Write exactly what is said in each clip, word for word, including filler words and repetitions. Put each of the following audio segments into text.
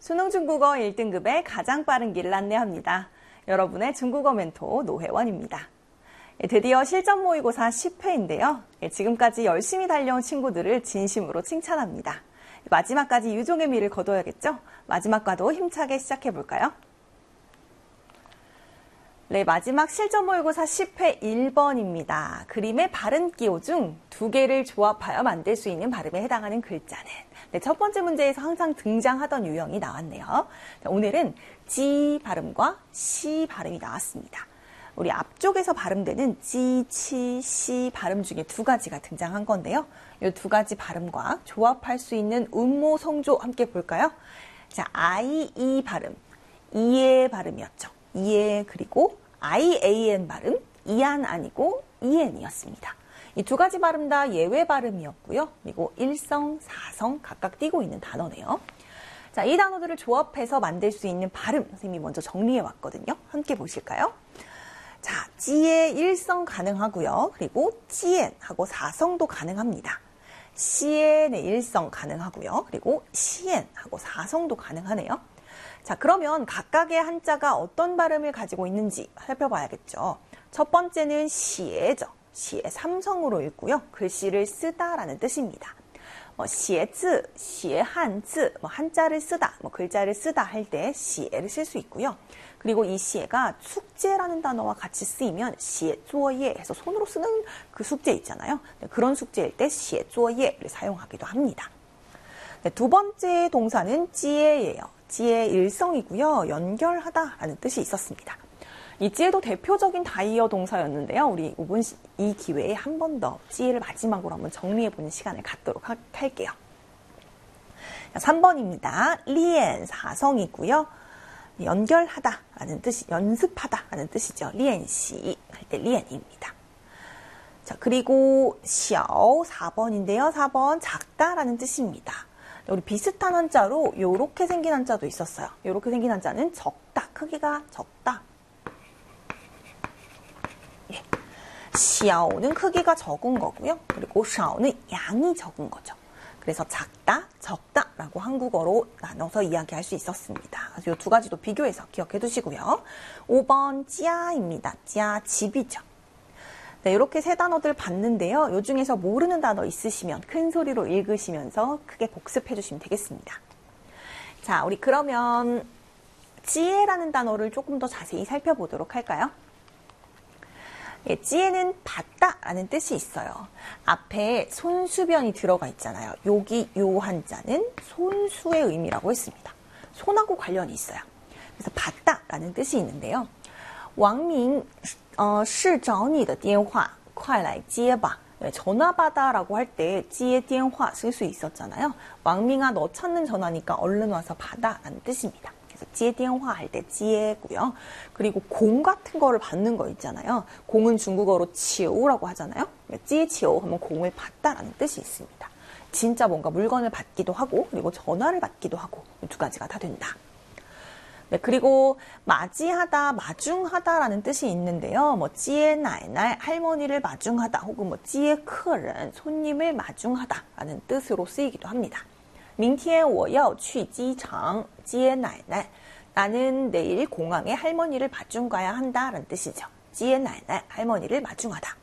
수능 중국어 일 등급의 가장 빠른 길을 안내합니다. 여러분의 중국어 멘토 노혜원입니다. 드디어 실전 모의고사 십 회인데요. 지금까지 열심히 달려온 친구들을 진심으로 칭찬합니다. 마지막까지 유종의 미를 거둬야겠죠? 마지막과도 힘차게 시작해볼까요? 네, 마지막 실전 모의고사 십 회 일 번입니다. 그림의 발음 기호 중 두 개를 조합하여 만들 수 있는 발음에 해당하는 글자는 네, 첫 번째 문제에서 항상 등장하던 유형이 나왔네요. 자, 오늘은 지 발음과 시 발음이 나왔습니다. 우리 앞쪽에서 발음되는 지, 치, 시 발음 중에 두 가지가 등장한 건데요. 이 두 가지 발음과 조합할 수 있는 음모 성조 함께 볼까요? 자, 아이, 이 발음, 이의 발음이었죠. 이에 그리고 아이에이엔 발음, 이안 아니고 이엔이었습니다. 이 두 가지 발음 다 예외 발음이었고요. 그리고 일성, 사성 각각 띄고 있는 단어네요. 자, 이 단어들을 조합해서 만들 수 있는 발음 선생님이 먼저 정리해 왔거든요. 함께 보실까요? 자, 지의 일성 가능하고요. 그리고 지엔하고 사성도 가능합니다. 시엔의 일성 가능하고요. 그리고 시엔하고 사성도 가능하네요. 자, 그러면 각각의 한자가 어떤 발음을 가지고 있는지 살펴봐야겠죠. 첫 번째는 시에죠. 시에 삼성으로 읽고요. 글씨를 쓰다라는 뜻입니다. 뭐 시에즈, 시에 한즈, 뭐 한자를 쓰다, 뭐 글자를 쓰다 할 때 시에를 쓸 수 있고요. 그리고 이 시에가 숙제라는 단어와 같이 쓰이면 시에 쪼예 해서 손으로 쓰는 그 숙제 있잖아요. 그런 숙제일 때 시에 쪼예를 사용하기도 합니다. 네, 두 번째 동사는 찌에예요. 찌의 일성이고요. 연결하다라는 뜻이 있었습니다. 이 찌에도 대표적인 다이어 동사였는데요. 우리 이번 이 기회에 한 번 더 찌에를 마지막으로 한번 정리해보는 시간을 갖도록 하, 할게요. 자, 삼 번입니다. 리엔 사성이고요. 연결하다라는 뜻이 연습하다라는 뜻이죠. 리엔시 할 때 리엔입니다. 자, 그리고 샤오 사 번인데요. 사 번 작다라는 뜻입니다. 우리 비슷한 한자로 요렇게 생긴 한자도 있었어요. 요렇게 생긴 한자는 적다, 크기가 적다. 예. 샤오는 크기가 적은 거고요. 그리고 샤오는 양이 적은 거죠. 그래서 작다, 적다라고 한국어로 나눠서 이야기할 수 있었습니다. 그래서 이 두 가지도 비교해서 기억해 두시고요. 오 번 찌아입니다. 찌아 집이죠. 네, 이렇게 세 단어들 봤는데요. 이 중에서 모르는 단어 있으시면 큰 소리로 읽으시면서 크게 복습해 주시면 되겠습니다. 자, 우리 그러면 찌에라는 단어를 조금 더 자세히 살펴보도록 할까요? 예, 찌에는 받다라는 뜻이 있어요. 앞에 손수변이 들어가 있잖아요. 여기 요 한자는 손수의 의미라고 했습니다. 손하고 관련이 있어요. 그래서 받다라는 뜻이 있는데요. 왕민, 어, 是找你的电话快来接吧. 전화 받아라고 할 때 찌에 电话 쓸 수 있었잖아요. 왕민아 너 찾는 전화니까 얼른 와서 받아라는 뜻입니다. 그래서 찌에 电话 할 때 찌에고요. 그리고 공 같은 거를 받는 거 있잖아요. 공은 중국어로 치오라고 하잖아요. 찌에 치오 하면 공을 받다라는 뜻이 있습니다. 진짜 뭔가 물건을 받기도 하고 그리고 전화를 받기도 하고 이 두 가지가 다 된다. 네, 그리고 맞이하다, 마중하다라는 뜻이 있는데요. 뭐 찌에 나이나이 할머니를 마중하다 혹은 뭐 찌에客人 손님을 마중하다라는 뜻으로 쓰이기도 합니다. 明天我要去机场接奶奶 나는 내일 공항에 할머니를 마중 가야 한다라는 뜻이죠. 찌에 나이나이 할머니를 마중하다.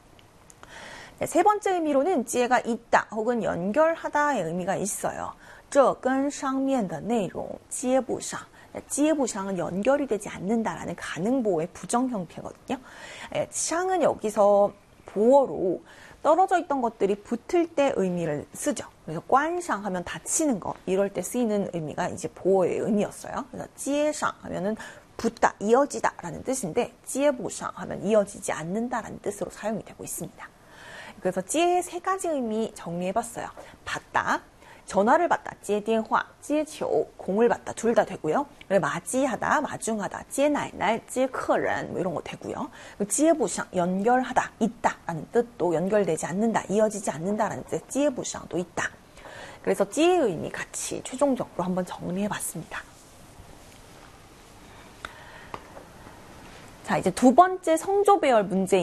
네, 세 번째 의미로는 찌에가 있다 혹은 연결하다의 의미가 있어요. 这跟上面的内容接不上 찌에부샹은 연결이 되지 않는다라는 가능보호의 부정 형태거든요. 예, 샹은 여기서 보어로 떨어져 있던 것들이 붙을 때 의미를 쓰죠. 그래서 관상 하면 닫히는 거 이럴 때 쓰이는 의미가 이제 보호의 의미였어요. 그래서 찌에샹 하면은 붙다, 이어지다라는 뜻인데 찌에부샹 하면 이어지지 않는다라는 뜻으로 사용이 되고 있습니다. 그래서 찌에의 세 가지 의미 정리해봤어요. 받다. 전화를 받다, 接电话, 接球, 공을 받다, 둘 다 되고요. 맞이하다, 마중하다, 接奶奶, 接客人, 뭐 이런 거 되고요. 接不上, 연결하다, 있다 라는 뜻도 연결되지 않는다, 이어지지 않는다라는 뜻, 接不上도 있다. 그래서 接의 의미 같이 최종적으로 한번 정리해봤습니다. 자, 이제 두 번째 성조 배열 문제